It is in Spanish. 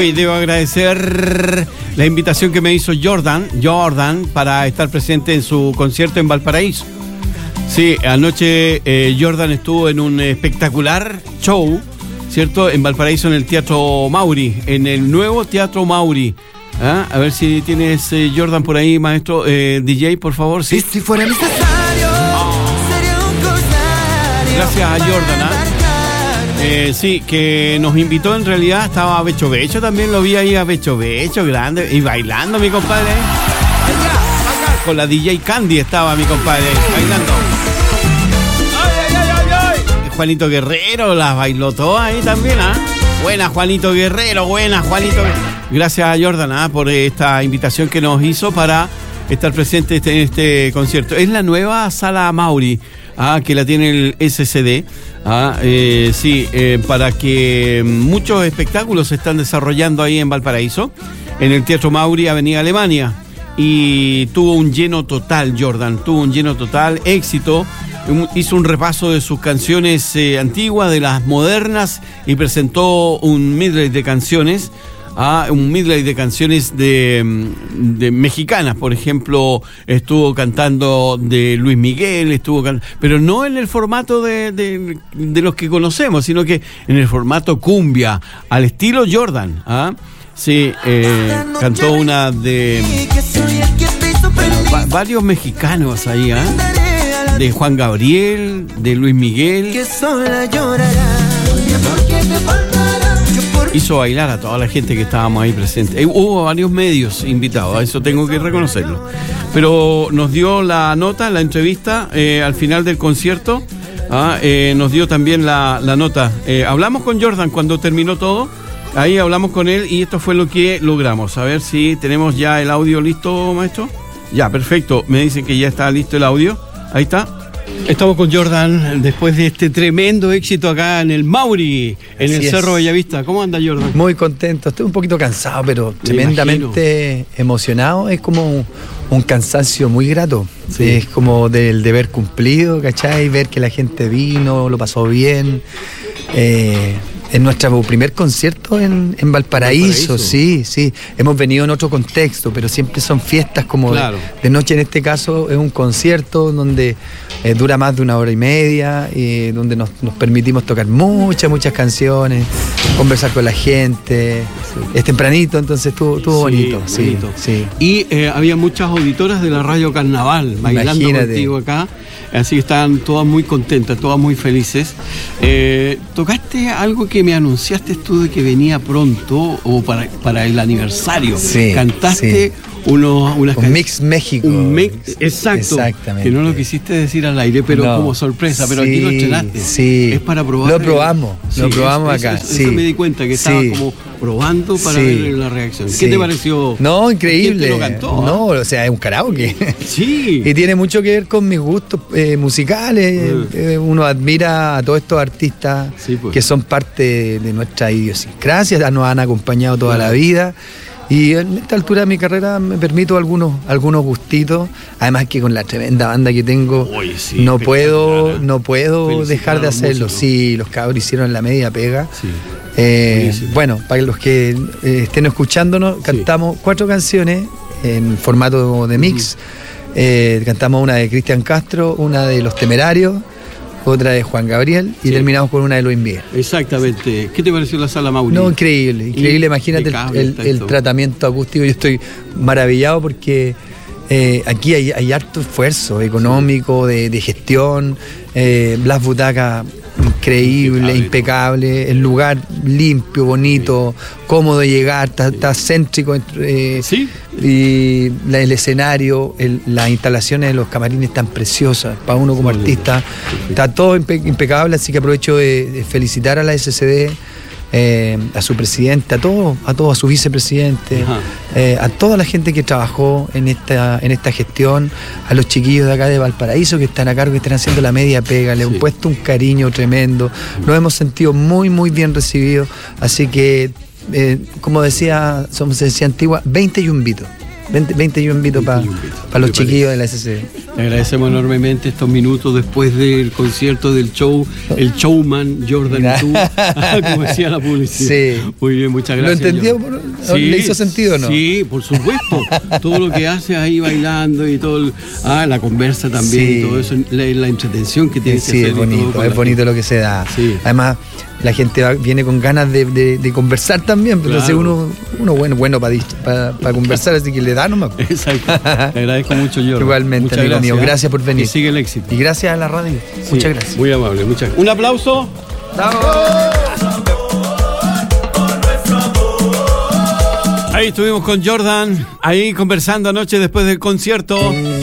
Y debo agradecer la invitación que me hizo Jordan, para estar presente en su concierto en Valparaíso. Sí, anoche Jordan estuvo en un espectacular show, ¿cierto? En Valparaíso, en el Teatro Mauri, en el nuevo Teatro Mauri. ¿Ah? A ver si tienes Jordan por ahí, maestro DJ, por favor. Sí. Si fuera necesario, sería un cosario. Gracias a Jordan, ¿ah? Sí, que nos invitó. En realidad estaba a Becho Becho, también lo vi ahí a Becho Becho, grande, y bailando mi compadre. Allá, con la DJ Candy estaba mi compadre, bailando. Ay. Juanito Guerrero las bailó todas ahí también, ¿ah? Buena Juanito Guerrero, buena Juanito. Gracias a Jordan por esta invitación que nos hizo para estar presente en este concierto. Es la nueva Sala Mauri, que la tiene el SCD. Para que muchos espectáculos se están desarrollando ahí en Valparaíso, en el Teatro Mauri, Avenida Alemania. Y tuvo un lleno total, Jordan, éxito. Hizo un repaso de sus canciones antiguas, de las modernas, y presentó un medley de canciones. De mexicanas, por ejemplo, estuvo cantando de Luis Miguel, pero no en el formato de los que conocemos, sino que en el formato cumbia, al estilo Jordan. Sí, cantó una de varios mexicanos ahí, de Juan Gabriel, de Luis Miguel. Hizo bailar a toda la gente que estábamos ahí presentes. Hubo varios medios invitados, a eso tengo que reconocerlo. Pero nos dio la nota, la entrevista al final del concierto. Nos dio también la nota. Hablamos con Jordan cuando terminó todo. Ahí hablamos con él y esto fue lo que logramos. A ver si tenemos ya el audio listo, maestro. Ya, perfecto. Me dicen que ya está listo el audio. Ahí está. Estamos con Jordan después de este tremendo éxito acá en el Mauri, en el Cerro Bellavista. ¿Cómo anda, Jordan? Muy contento, estoy un poquito cansado, pero tremendamente emocionado. Es como un cansancio muy grato. Sí. Es como del deber cumplido, ¿cachai? Ver que la gente vino, lo pasó bien. Es nuestro primer concierto en Valparaíso, sí. Hemos venido en otro contexto, pero siempre son fiestas como de noche. En este caso es un concierto donde dura más de 1 hora y media, donde nos permitimos tocar muchas canciones, conversar con la gente. Es tempranito, entonces estuvo bonito. Sí. Y había muchas auditoras de la Radio Carnaval bailando contigo acá. Así que estaban todas muy contentas, todas muy felices. Tocaste algo que me anunciaste tú de que venía pronto o para el aniversario. Sí, cantaste unas un Mix México. Exacto. Exactamente. Que no lo quisiste decir al aire, pero como sorpresa. Pero aquí lo estrenaste. Sí. Es para probar. Lo probamos acá. Eso me di cuenta que estaba como probando para ver la reacción. ¿Qué te pareció? No, increíble. ¿Quién te lo cantó? No, o sea, es un karaoke. Sí. Y tiene mucho que ver con mis gustos musicales. Uno admira a todos estos artistas que son parte de nuestra idiosincrasia, nos han acompañado toda la vida. Y en esta altura de mi carrera me permito algunos gustitos, además que con la tremenda banda que tengo no puedo dejar de hacerlo. Sí, los cabros hicieron la media pega. Bueno, para los que estén escuchándonos, cantamos 4 canciones en formato de mix. Cantamos una de Cristian Castro, una de Los Temerarios, otra de Juan Gabriel y terminamos con una de Luis Miguel. Exactamente. ¿Qué te pareció la Sala Mauri? No, increíble. Imagínate el tratamiento acústico. Yo estoy maravillado porque aquí hay harto esfuerzo económico, de gestión, las butacas increíble, impecable, el lugar limpio, bonito, cómodo de llegar, está céntrico. Y el escenario, las instalaciones de los camarines están preciosas. Para uno como artista está todo impecable, así que aprovecho de felicitar a la SCD, a su presidente, a su vicepresidente, a toda la gente que trabajó en esta gestión, a los chiquillos de acá de Valparaíso que están a cargo, que están haciendo la media pega, le han puesto un cariño tremendo, nos hemos sentido muy bien recibidos, así que como decía Antigua, 20 y un vito. 20 yumbitos para los chiquillos de la SC. Le agradecemos enormemente estos minutos después del concierto del show, el showman Jordan tú, como decía la publicidad. Sí. Muy bien, muchas gracias. ¿Lo entendió? Sí, ¿le hizo sentido o no? Sí, por supuesto. Todo lo que hace ahí bailando y todo, la conversa también, sí. Y todo eso, la entretención que tiene que hacer. Es bonito lo que se da. Sí. Además, la gente viene con ganas de conversar también, pero entonces uno bueno para conversar, así que le da nomás. Exacto. Le agradezco mucho, Jordan. Igualmente, muchas amigo gracias, mío. Gracias por venir. Y sigue el éxito. Y gracias a la radio. Sí, muchas gracias. Muy amable, muchas gracias. Un aplauso. Ahí estuvimos con Jordan, ahí conversando anoche después del concierto.